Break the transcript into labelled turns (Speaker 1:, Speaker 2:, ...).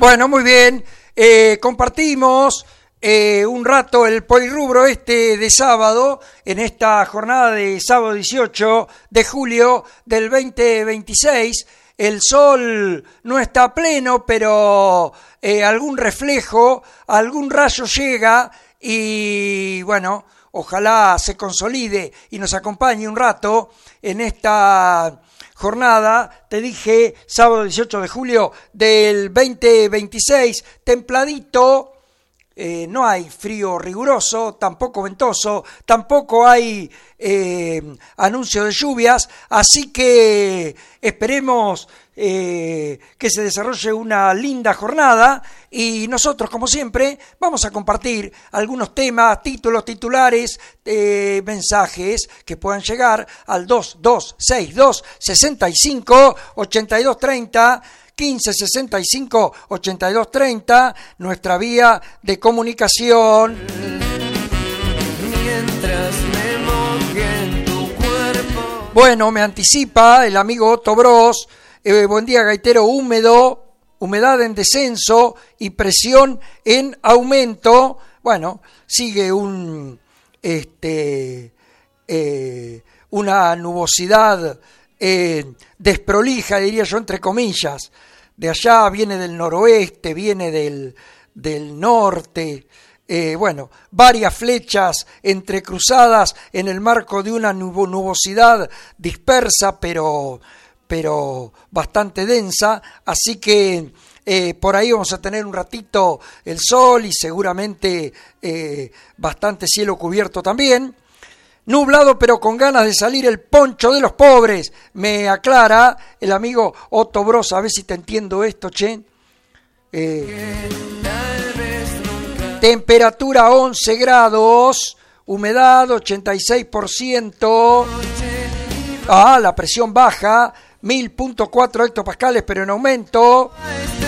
Speaker 1: Bueno, muy bien. Compartimos un rato el polirrubro de sábado, en esta jornada de sábado 18 de julio del 2026. El sol no está a pleno, pero algún reflejo, algún rayo llega y bueno, ojalá se consolide y nos acompañe un rato en esta jornada. Te dije, sábado 18 de julio del 2026, templadito. No hay frío riguroso, tampoco ventoso, tampoco hay anuncio de lluvias, así que esperemos que se desarrolle una linda jornada y nosotros, como siempre, vamos a compartir algunos temas, títulos, titulares, mensajes que puedan llegar al 2262 65 82 30 1565 82 30, nuestra vía de comunicación.
Speaker 2: Mientras me moje en tu cuerpo.
Speaker 1: Bueno, me anticipa el amigo Otto Bros. Buen día, gaitero. Húmedo, humedad en descenso y presión en aumento. Bueno, sigue una nubosidad desprolija, diría yo, entre comillas. De allá viene del noroeste, viene del norte. Bueno, varias flechas entrecruzadas en el marco de una nubosidad dispersa, pero bastante densa. Así que por ahí vamos a tener un ratito el sol y seguramente bastante cielo cubierto también. Nublado pero con ganas de salir el poncho de los pobres, me aclara el amigo Otto Bros. A ver si te entiendo esto, che. Temperatura 11 grados, humedad 86%. La presión baja, 1000.4 hectopascales, pero en aumento.